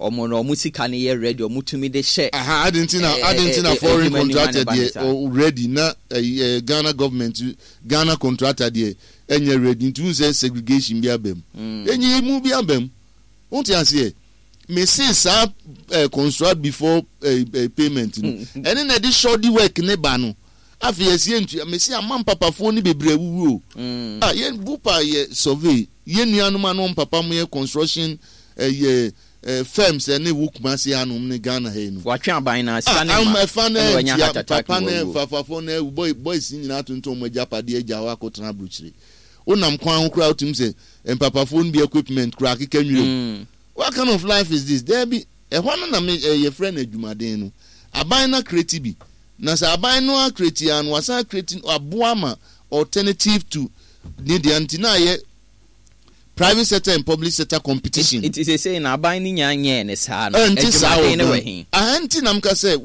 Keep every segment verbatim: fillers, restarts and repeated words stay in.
omo no musika ne ye ready omutumi de share aha adentina adentina foreign contractor dey already na Ghana government Ghana contractor dey enye ready to say segregation bi abem enye mu bi abem won't you say me say sa construct before payment no and then dey short the work ne ba no afi yesi entu me say amam papa fo ni bebre wuwu o ah ye bupa ye survey ye nuanu ma no papa mo ye construction ye firms and they work massy anum in Ghana. What you are buying us? I'm a fan of Papa Fafafone, boy, boys in out into my Japadi Jawako Trabuchi. Unam Kwan crowd him say, and Papa phone be equipment cracky can you? What kind of life is this? There be a one of your friend at Jumadeno. A bina creative. Nasa bino creative was I creating a Buama alternative to the antina. Private sector and public sector competition. It, it is a saying na buy ni nyanye ne sa no. Enti sa anyway. Ahenti nam ka say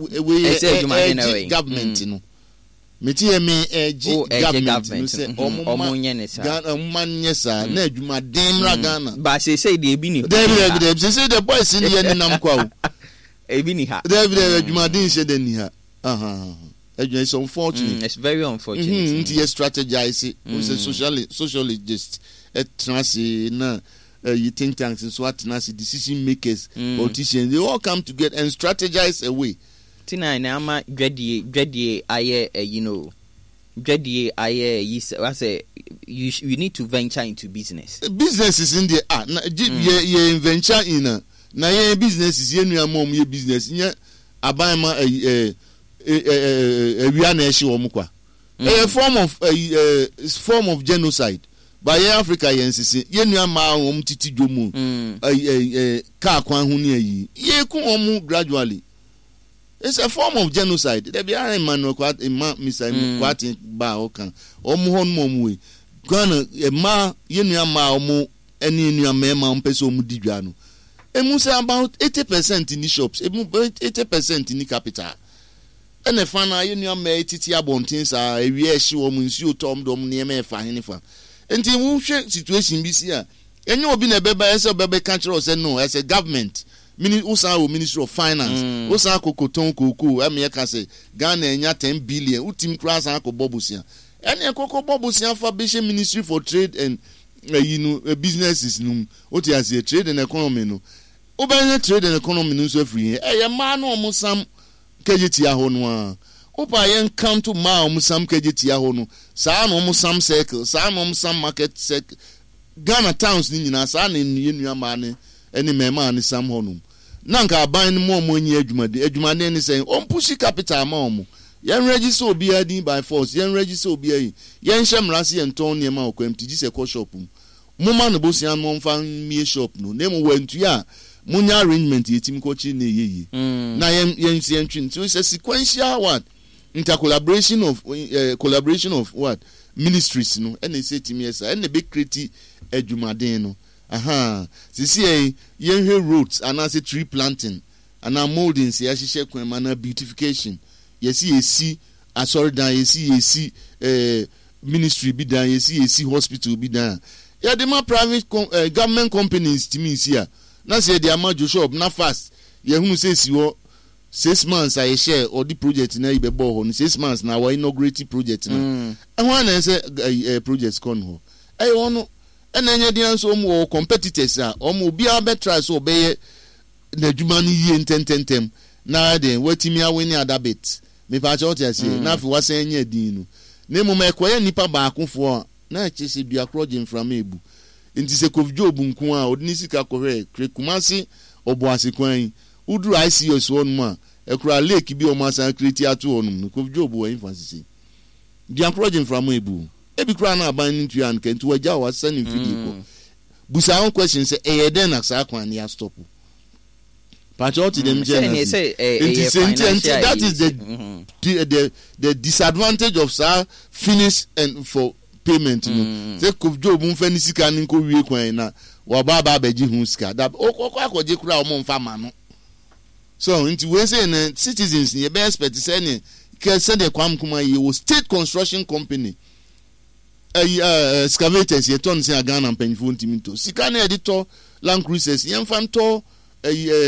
we government no. Meti e me egi government no say omo nye ne sa. Ghana omo nye sa na adwuma den ra Ghana. Ba say say dey bi ni. Dey bi dey say say the boys in the nam kwa o. E bi ni ha. Dey bi dey adwuma den she dey ni ha. Aha. It's unfortunate. Mm, it's very unfortunate. Mm-hmm. Mm. You strategize it. Mm. It's a socially, sociologist. Etnasi na you think tanks and SWAT nasi decision makers, mm. politicians. They all come together and strategize a way. Tina na ama gradi gradi aye you know gradi aye you say you you need to venture into business. Business is in the ah na ye ye venture in na na ye business is ye nua mom ye business nye aban ma eh eh we are na ehye wo mkwa a form of a form of genocide by Africa yensisi ye nua ma wom titi dwomu eh ka kwan hu ne yi ye ku wom gradually. It's a form of genocide. There be a man no kwat e ma Mister Kwat ba okan omu hon mom we Ghana e ma ye nua ma omu eni nua ma ma mpeso omu didwa no emu say about eighty percent in the shops emu eighty percent in the capital. And the fana you know me titi abontin sa ewie ehye wo mu nsi otom dom ne me fa hene fa enti wo hwe situation bi si a enye obi na beba ese beba kan kire say no as a government mini usa wo Ministry of Finance mm. usa kokoton koko am ye ka say Ghana enya ten billion utim kra san akobobusia ene koko bobusia fa bishe Ministry for Trade and uh, you know uh, businesses no oti as a trade and economy no oba trade and economy no so free e ye ma no mo sam kejiti aho no a opa yen come to ma om sam kejiti aho no saa no om sam circle saa no om sam market circle Ghana towns ni nyina saa na nua ma ne eni mema ne sam ho no nanka aban no mo mo nyi adwumade adwumade ne say om push capital ma om yen register obi adin by force yen register obi ayi yen hyemrase yen ton ne ma okwamti ji se ko shop mu mo ma no bosian mo mfa mie shop no na mo wantu a munya arrangement yetim kochi ne yeye mm. na yen yen yen so it's a sequential what inter collaboration of uh, collaboration of what ministries no and they say to me yes and the big create adwumaden no aha sisi yen yen he roads and as a tree planting and a molding say ahihye kwan na beautification yesi yesi asori dan yesi yesi eh ministry bi dan yesi yesi hospital bi dan ya the ma private com- uh, government companies to me here na say the amajo shop na fast ye hu say si wo six months I share or the project na ibe bo ho six months na wa inaugurate project na e ho na say project kon ho e wono e na nya dia so mo competitors a o mo bia be try so be ye na dwuma ni ye ntententem na den watimi awani adabit me pa cha otia say na fi wasan nya din no na mo me koye nipa ba akofo na che se dua kroje mframa ebu nti se Covid nku a odini sika kohwe Kumasi oboase kwan udru I C S won mu a ekura lake bi o ma san create ato onum no Covid wa infancy dia project from ebu ebi kura na aban ntu an kentu waja wa sani fidi ko busa on question say e den na sa kwan ya stop patriotic dem je say that is the mm-hmm. the, the the disadvantage of sa finish and for payment no say Covid bu mfa ni sika ni ko wie kwan na wa ba ba ba ji hu sika da okoko akoje kura o mo mfa ma no so into we say na citizens ye be expect say ni ke say the kwam kuma ye wo state construction company eh uh, excavators ye ton say Ghana penfo ntimi to sika na editor land cruisers ye mfa nto eh